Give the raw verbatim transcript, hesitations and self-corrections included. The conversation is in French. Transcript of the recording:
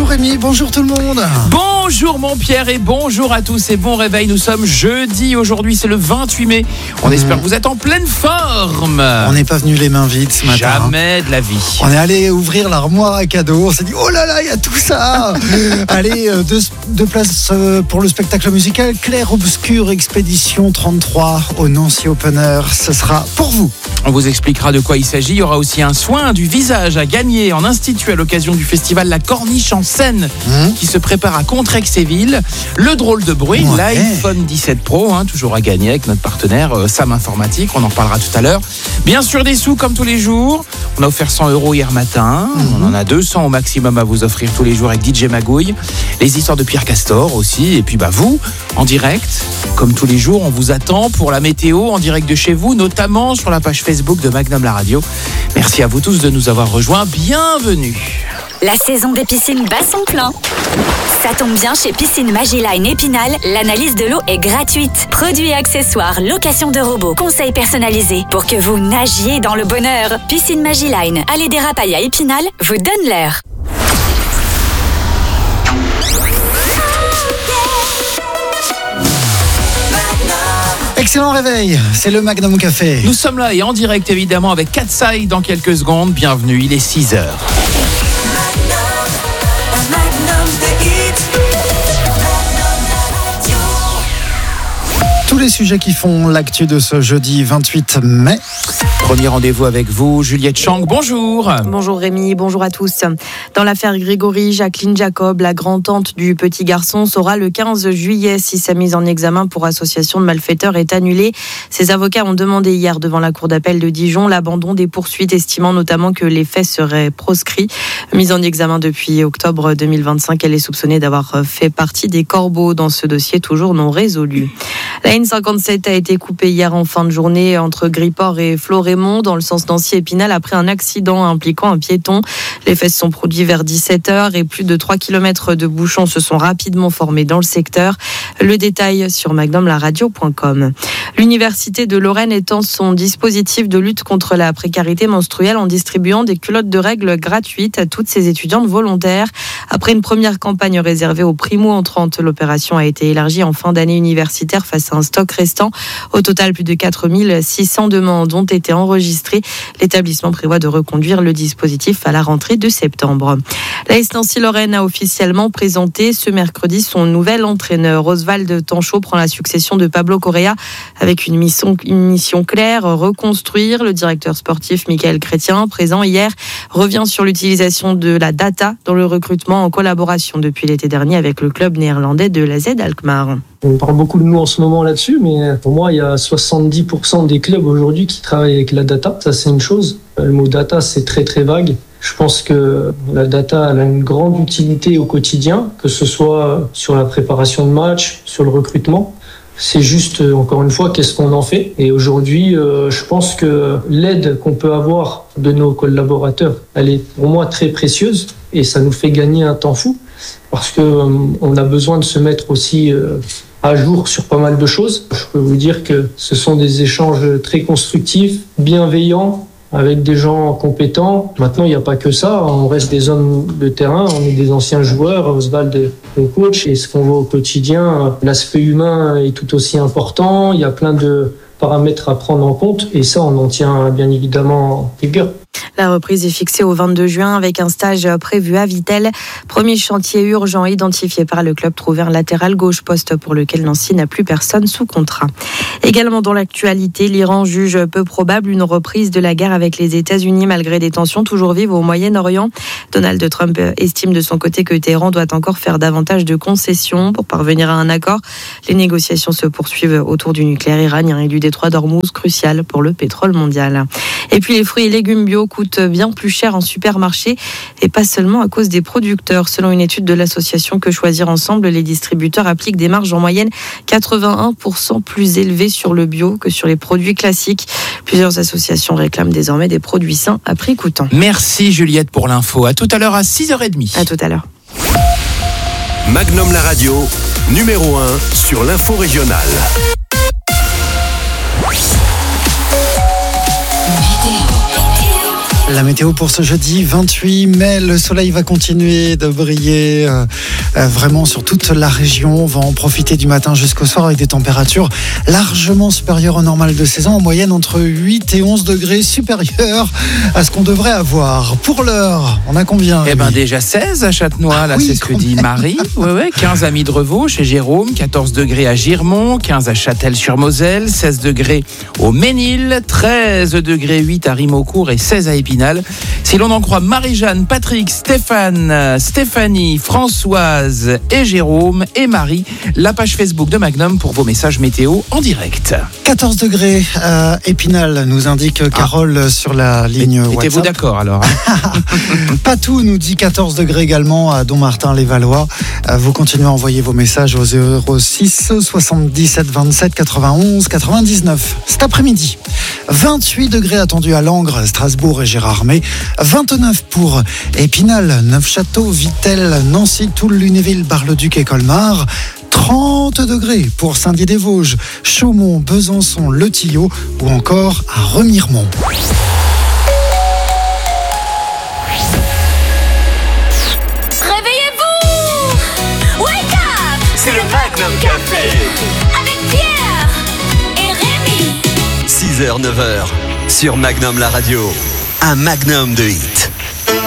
Bonjour Rémi, bonjour tout le monde. Bonjour mon Pierre et bonjour à tous et bon réveil. Nous sommes jeudi, aujourd'hui c'est le vingt-huit mai. On mmh. espère que vous êtes en pleine forme. On n'est pas venu les mains vides ce matin. Jamais de la vie. On est allé ouvrir l'armoire à cadeaux. On s'est dit oh là là, il y a tout ça. Allez, deux, deux places pour le spectacle musical Clair Obscur Expédition trente-trois au Nancy Open Air. Ce sera pour vous. On vous expliquera de quoi il s'agit. Il y aura aussi un soin du visage à gagner en institut à l'occasion du festival La Corniche en Seine mmh. qui se prépare à Contrexéville. Le drôle de bruit, ouais. l'iPhone dix-sept Pro, hein, toujours à gagner avec notre partenaire euh, Sam Informatique. On en parlera tout à l'heure. Bien sûr des sous comme tous les jours. On a offert cent euros hier matin. Mmh. On en a deux cents au maximum à vous offrir tous les jours avec D J Magouille. Les histoires de Pierre Castor aussi. Et puis bah vous, en direct, comme tous les jours, on vous attend pour la météo en direct de chez vous, notamment sur la page Facebook de Magnum La Radio. Merci à vous tous de nous avoir rejoints. Bienvenue. La saison des piscines bat son plein. Ça tombe bien, chez Piscine Magiline Épinal, l'analyse de l'eau est gratuite. Produits et accessoires, location de robots, conseils personnalisés pour que vous nagiez dans le bonheur. Piscine Magiline, allée des Rapailles à Épinal, vous donne l'air. Excellent réveil, c'est le Magnum Café. Nous sommes là et en direct évidemment avec Katsai dans quelques secondes. Bienvenue, il est six heures. Tous les sujets qui font l'actu de ce jeudi vingt-huit mai. Premier rendez-vous avec vous, Juliette Chang, bonjour. Bonjour Rémi, bonjour à tous. Dans l'affaire Grégory, Jacqueline Jacob, la grand-tante du petit garçon, saura le quinze juillet si sa mise en examen pour association de malfaiteurs est annulée. Ses avocats ont demandé hier devant la cour d'appel de Dijon l'abandon des poursuites, estimant notamment que les faits seraient proscrits. Mise en examen depuis octobre deux mille vingt-cinq, elle est soupçonnée d'avoir fait partie des corbeaux dans ce dossier toujours non résolu. La N cinquante-sept a été coupée hier en fin de journée entre Griport et Florémont dans le sens Nancy-Épinal après un accident impliquant un piéton. Les faits se sont produits vers dix-sept heures et plus de trois kilomètres de bouchons se sont rapidement formés dans le secteur. Le détail sur magnum la radio point com. L'Université de Lorraine étend son dispositif de lutte contre la précarité menstruelle en distribuant des culottes de règles gratuites à toutes ses étudiantes volontaires. Après une première campagne réservée aux primo-entrantes, l'opération a été élargie en fin d'année universitaire face à un stock restant. Au total, plus de quatre mille six cents demandes ont été enregistrées. L'établissement prévoit de reconduire le dispositif à la rentrée de septembre. La S Nancy-Lorraine a officiellement présenté ce mercredi son nouvel entraîneur. Oswald Tanchot prend la succession de Pablo Correa avec une mission, une mission claire, reconstruire. Le directeur sportif Michael Chrétien, présent hier, revient sur l'utilisation de la data dans le recrutement en collaboration depuis l'été dernier avec le club néerlandais de l'A Z Alkmaar. On parle beaucoup de nous en ce moment là-dessus, mais pour moi, il y a soixante-dix pour cent des clubs aujourd'hui qui travaillent avec la data. Ça, c'est une chose. Le mot data, c'est très, très vague. Je pense que la data elle a une grande utilité au quotidien, que ce soit sur la préparation de match, sur le recrutement. C'est juste, encore une fois, qu'est-ce qu'on en fait. Et aujourd'hui, euh, je pense que l'aide qu'on peut avoir de nos collaborateurs, elle est pour moi très précieuse et ça nous fait gagner un temps fou parce que euh, on a besoin de se mettre aussi euh, à jour sur pas mal de choses. Je peux vous dire que ce sont des échanges très constructifs, bienveillants, avec des gens compétents. Maintenant, il n'y a pas que ça. On reste des hommes de terrain, on est des anciens joueurs. Oswald est mon coach. Et ce qu'on voit au quotidien, l'aspect humain est tout aussi important. Il y a plein de paramètres à prendre en compte. Et ça, on en tient bien évidemment rigueur. La reprise est fixée au vingt-deux juin avec un stage prévu à Vittel. Premier chantier urgent identifié par le club, trouver un latéral gauche, poste pour lequel Nancy n'a plus personne sous contrat. Également dans l'actualité, l'Iran juge peu probable une reprise de la guerre avec les États-Unis malgré des tensions toujours vives au Moyen-Orient. Donald Trump estime de son côté que Téhéran doit encore faire davantage de concessions pour parvenir à un accord. Les négociations se poursuivent autour du nucléaire iranien et du détroit d'Ormuz, crucial pour le pétrole mondial. Et puis les fruits et légumes bio coûtent bien plus cher en supermarché et pas seulement à cause des producteurs. Selon une étude de l'association Que Choisir Ensemble, les distributeurs appliquent des marges en moyenne quatre-vingt-un pour cent plus élevées sur le bio que sur les produits classiques. Plusieurs associations réclament désormais des produits sains à prix coûtant. Merci Juliette pour l'info. À tout à l'heure à six heures trente. À tout à l'heure. Magnum la radio, numéro un sur l'info régionale. La météo pour ce jeudi vingt-huit mai, le soleil va continuer de briller euh, euh, vraiment sur toute la région. On va en profiter du matin jusqu'au soir avec des températures largement supérieures au normal de saison, en moyenne entre huit et onze degrés supérieurs à ce qu'on devrait avoir. Pour l'heure, on a combien? Eh ben déjà seize à Châtenois, Ah là oui, c'est ce que quand dit même. Marie. Ouais, ouais, quinze à Midrevaux chez Jérôme, quatorze degrés à Girmont, quinze à Châtel-sur-Moselle, seize degrés au Ménil, treize degrés huit à Rimaucourt et seize à Épinal. Si l'on en croit Marie-Jeanne, Patrick, Stéphane, Stéphanie, Françoise et Jérôme et Marie, la page Facebook de Magnum pour vos messages météo en direct. quatorze degrés à Épinal, nous indique Carole ah. sur la ligne WhatsApp. Mettez-vous d'accord alors hein. Patou nous dit quatorze degrés également à Dommartin-les-Valois. Vous continuez à envoyer vos messages au zéro six soixante-dix-sept vingt-sept quatre-vingt-onze quatre-vingt-dix-neuf. Cet après-midi, vingt-huit degrés attendus à Langres, Strasbourg et Gérardmer, vingt-neuf pour Épinal, Neufchâteau, Vittel, Nancy, Toul, Lunéville, Bar-le-Duc et Colmar. trente degrés pour Saint-Dié-des-Vosges, Chaumont, Besançon, Le Tillot ou encore à Remiremont. Réveillez-vous! Wake up! C'est le Magnum Café. Avec Pierre et Rémi. six heures neuf heures sur Magnum la radio. Un magnum de hits.